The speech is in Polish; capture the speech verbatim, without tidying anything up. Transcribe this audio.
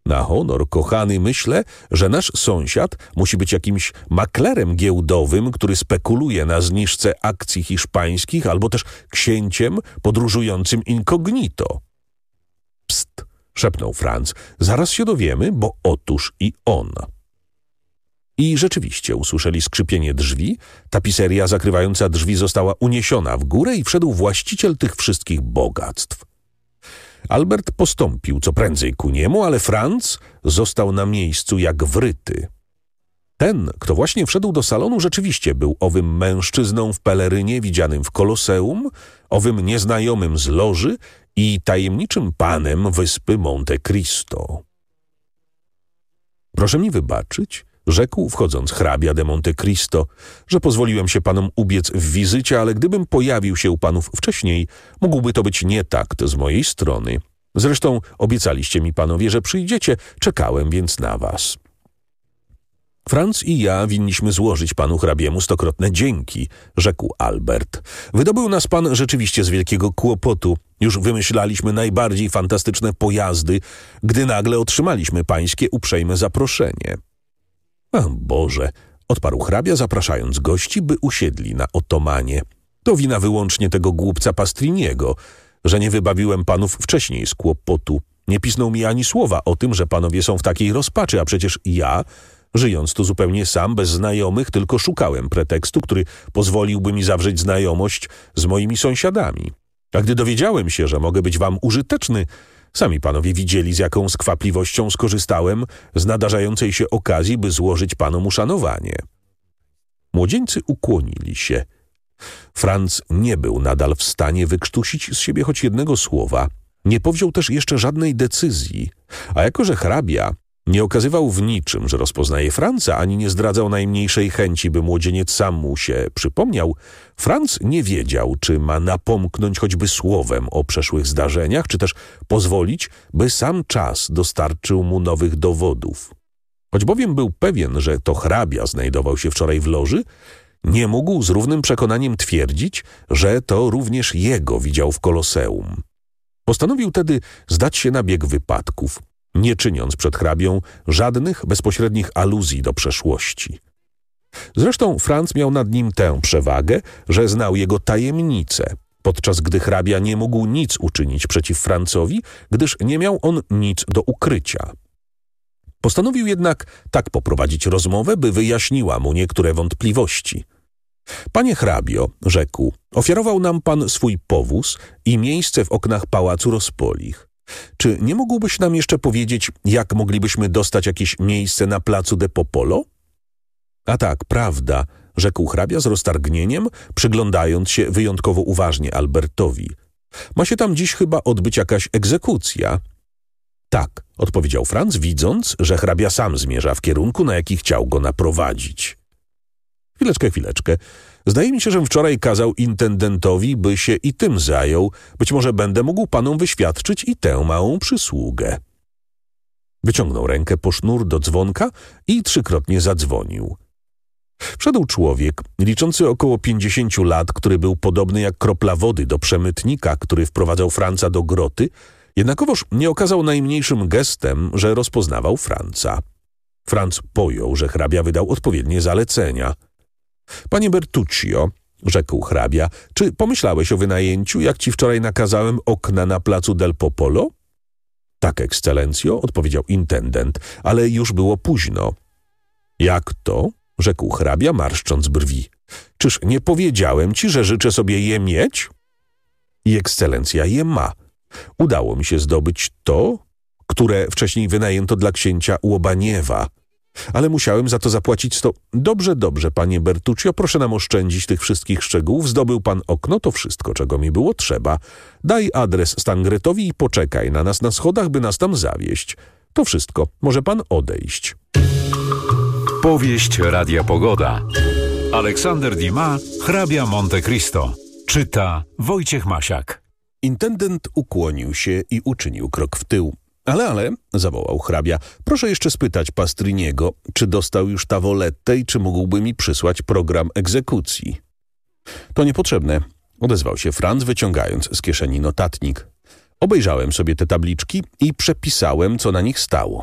Na honor, kochany, myślę, że nasz sąsiad musi być jakimś maklerem giełdowym, który spekuluje na zniżce akcji hiszpańskich, albo też księciem podróżującym incognito. Pst, szepnął Franz, zaraz się dowiemy, bo otóż i on. I rzeczywiście usłyszeli skrzypienie drzwi, tapiseria zakrywająca drzwi została uniesiona w górę i wszedł właściciel tych wszystkich bogactw. Albert postąpił co prędzej ku niemu, ale Franz został na miejscu jak wryty. Ten, kto właśnie wszedł do salonu, rzeczywiście był owym mężczyzną w pelerynie widzianym w Koloseum, owym nieznajomym z loży i tajemniczym panem wyspy Monte Cristo. Proszę mi wybaczyć, rzekł, wchodząc hrabia de Monte Cristo, że pozwoliłem się panom ubiec w wizycie, ale gdybym pojawił się u panów wcześniej, mógłby to być nietakt z mojej strony. Zresztą obiecaliście mi panowie, że przyjdziecie, czekałem więc na was. Franz i ja winniśmy złożyć panu hrabiemu stokrotne dzięki, rzekł Albert. Wydobył nas pan rzeczywiście z wielkiego kłopotu. Już wymyślaliśmy najbardziej fantastyczne pojazdy, gdy nagle otrzymaliśmy pańskie uprzejme zaproszenie. Ach, Boże, odparł hrabia, zapraszając gości, by usiedli na otomanie. To wina wyłącznie tego głupca Pastriniego, że nie wybawiłem panów wcześniej z kłopotu. Nie pisnął mi ani słowa o tym, że panowie są w takiej rozpaczy, a przecież ja, żyjąc tu zupełnie sam, bez znajomych, tylko szukałem pretekstu, który pozwoliłby mi zawrzeć znajomość z moimi sąsiadami. A gdy dowiedziałem się, że mogę być wam użyteczny, sami panowie widzieli, z jaką skwapliwością skorzystałem z nadarzającej się okazji, by złożyć panom uszanowanie. Młodzieńcy ukłonili się. Franz nie był nadal w stanie wykrztusić z siebie choć jednego słowa. Nie powziął też jeszcze żadnej decyzji. A jako że hrabia nie okazywał w niczym, że rozpoznaje Franza, ani nie zdradzał najmniejszej chęci, by młodzieniec sam mu się przypomniał, Franz nie wiedział, czy ma napomknąć choćby słowem o przeszłych zdarzeniach, czy też pozwolić, by sam czas dostarczył mu nowych dowodów. Choć bowiem był pewien, że to hrabia znajdował się wczoraj w loży, nie mógł z równym przekonaniem twierdzić, że to również jego widział w Koloseum. Postanowił tedy zdać się na bieg wypadków, nie czyniąc przed hrabią żadnych bezpośrednich aluzji do przeszłości. Zresztą Franz miał nad nim tę przewagę, że znał jego tajemnice, podczas gdy hrabia nie mógł nic uczynić przeciw Francowi, gdyż nie miał on nic do ukrycia. Postanowił jednak tak poprowadzić rozmowę, by wyjaśniła mu niektóre wątpliwości. Panie hrabio, rzekł, ofiarował nam pan swój powóz i miejsce w oknach Pałacu Rozpolich. Czy nie mógłbyś nam jeszcze powiedzieć, jak moglibyśmy dostać jakieś miejsce na placu de Popolo? A tak, prawda, rzekł hrabia z roztargnieniem, przyglądając się wyjątkowo uważnie Albertowi. Ma się tam dziś chyba odbyć jakaś egzekucja? Tak, odpowiedział Franz, widząc, że hrabia sam zmierza w kierunku, na jaki chciał go naprowadzić. Chwileczkę, chwileczkę. Zdaje mi się, że wczoraj kazał intendentowi, by się i tym zajął. Być może będę mógł panom wyświadczyć i tę małą przysługę. Wyciągnął rękę po sznur do dzwonka i trzykrotnie zadzwonił. Wszedł człowiek, liczący około pięćdziesięciu lat, który był podobny jak kropla wody do przemytnika, który wprowadzał Franza do groty, jednakowoż nie okazał najmniejszym gestem, że rozpoznawał Franza. Franz pojął, że hrabia wydał odpowiednie zalecenia. Panie Bertuccio, rzekł hrabia, czy pomyślałeś o wynajęciu, jak ci wczoraj nakazałem, okna na placu del Popolo? Tak, ekscelencjo, odpowiedział intendent, ale już było późno. Jak to? Rzekł hrabia, marszcząc brwi. Czyż nie powiedziałem ci, że życzę sobie je mieć? I ekscelencja je ma. Udało mi się zdobyć to, które wcześniej wynajęto dla księcia Łobaniewa. Ale musiałem za to zapłacić sto... Dobrze, dobrze, panie Bertuccio, proszę nam oszczędzić tych wszystkich szczegółów. Zdobył pan okno, to wszystko, czego mi było trzeba. Daj adres Stangretowi i poczekaj na nas na schodach, by nas tam zawieźć. To wszystko. Może pan odejść. Powieść Radia Pogoda. Aleksander Dumas, hrabia Monte Cristo. Czyta Wojciech Masiak. Intendent ukłonił się i uczynił krok w tył. Ale, ale, zawołał hrabia, proszę jeszcze spytać Pastriniego, czy dostał już tawolettę i czy mógłby mi przysłać program egzekucji. To niepotrzebne, odezwał się Franz, wyciągając z kieszeni notatnik. Obejrzałem sobie te tabliczki i przepisałem, co na nich stało.